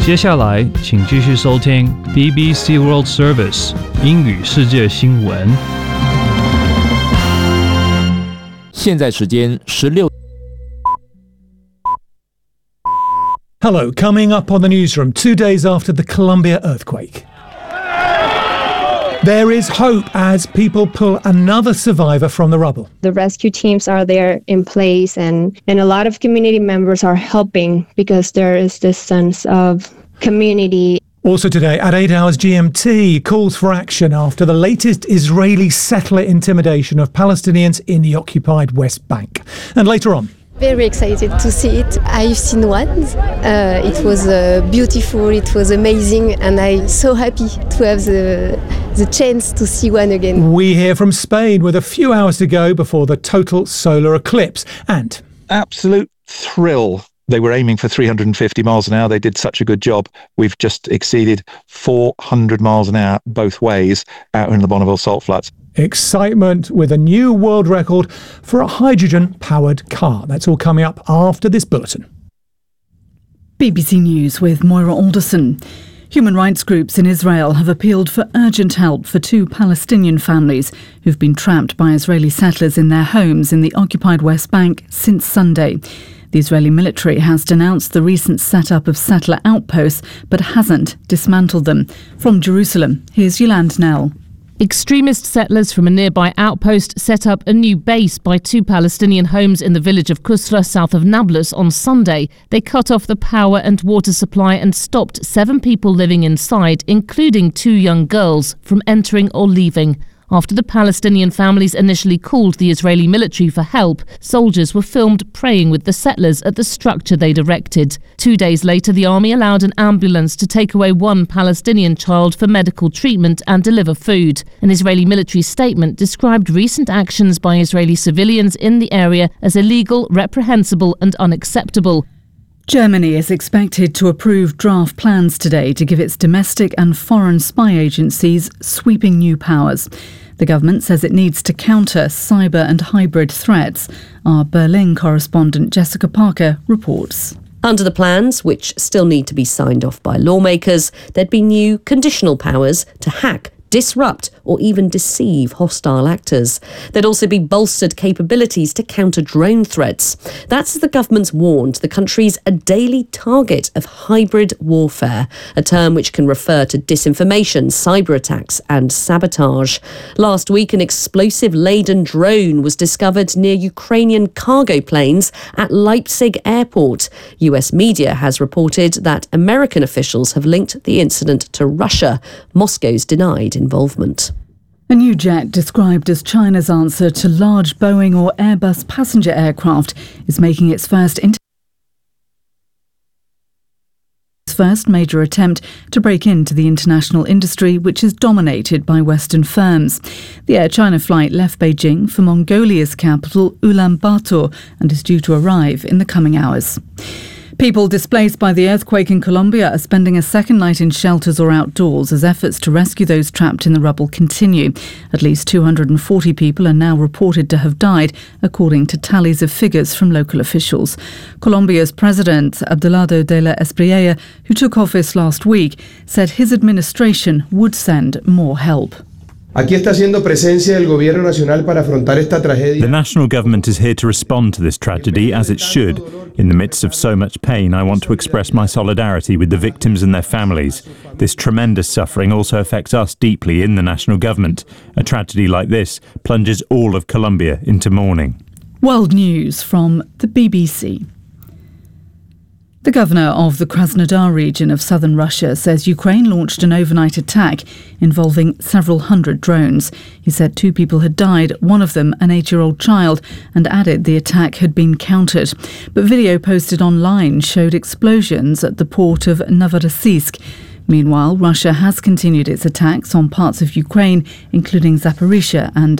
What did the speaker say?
接下来，请继续收听 BBC World Service 英语世界新闻。 现在时间16。 Hello, coming up on the newsroom 2 days after the Colombia earthquake. There is hope as people pull another survivor from the rubble. The rescue teams are there in place and a lot of community members are helping because there is this sense of community. Also today, at 8 hours GMT, calls for action after the latest Israeli settler intimidation of Palestinians in the occupied West Bank. And later on, very excited to see it. I've seen one. It was beautiful, it was amazing, and I'm so happy to have the chance to see one again. We hear from Spain with a few hours to go before the total solar eclipse. And absolute thrill. They were aiming for 350 miles an hour. They did such a good job. We've just exceeded 400 miles an hour both ways out in the Bonneville salt flats. Excitement with a new world record for a hydrogen-powered car. That's all coming up after this bulletin. BBC News with Moira Alderson. Human rights groups in Israel have appealed for urgent help for 2 Palestinian families who've been trapped by Israeli settlers in their homes in the occupied West Bank since Sunday. The Israeli military has denounced the recent setup of settler outposts but hasn't dismantled them. From Jerusalem, here's Yolande Nell. Extremist settlers from a nearby outpost set up a new base by 2 Palestinian homes in the village of Kusra, south of Nablus, on Sunday. They cut off the power and water supply and stopped 7 people living inside, including 2 young girls, from entering or leaving. After the Palestinian families initially called the Israeli military for help, soldiers were filmed praying with the settlers at the structure they'd erected. 2 days later, the army allowed an ambulance to take away 1 Palestinian child for medical treatment and deliver food. An Israeli military statement described recent actions by Israeli civilians in the area as illegal, reprehensible and unacceptable. Germany is expected to approve draft plans today to give its domestic and foreign spy agencies sweeping new powers. The government says it needs to counter cyber and hybrid threats. Our Berlin correspondent Jessica Parker reports. Under the plans, which still need to be signed off by lawmakers, there'd be new conditional powers to hack, disrupt or even deceive hostile actors. There'd also be bolstered capabilities to counter drone threats. That's as the government's warned the country's a daily target of hybrid warfare, a term which can refer to disinformation, cyber attacks and sabotage. Last week, an explosive-laden drone was discovered near Ukrainian cargo planes at Leipzig airport. US media has reported that American officials have linked the incident to Russia. Moscow's denied involvement. A new jet described as China's answer to large Boeing or Airbus passenger aircraft is making its first major attempt to break into the international industry, which is dominated by Western firms. The Air China flight left Beijing for Mongolia's capital, Ulaanbaatar, and is due to arrive in the coming hours. People displaced by the earthquake in Colombia are spending a second night in shelters or outdoors as efforts to rescue those trapped in the rubble continue. At least 240 people are now reported to have died, according to tallies of figures from local officials. Colombia's president, Abelardo de la Espriella, who took office last week, said his administration would send more help. The national government is here to respond to this tragedy as it should. In the midst of so much pain, I want to express my solidarity with the victims and their families. This tremendous suffering also affects us deeply in the national government. A tragedy like this plunges all of Colombia into mourning. World News from the BBC. The governor of the Krasnodar region of southern Russia says Ukraine launched an overnight attack involving several hundred drones. He said 2 people had died, one of them an 8-year-old child, and added the attack had been countered. But video posted online showed explosions at the port of Novorossiysk. Meanwhile, Russia has continued its attacks on parts of Ukraine, including Zaporizhia and